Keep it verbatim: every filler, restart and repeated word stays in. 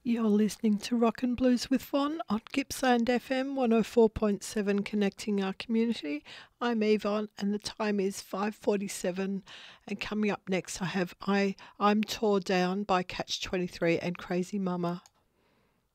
You're listening to Rock and Blues with Von on Gippsland F M one oh four point seven, connecting our community. I'm Yvonne and the time is five forty-seven, and coming up next I have I, I'm Tore Down by Catch twenty-three and Crazy Mama.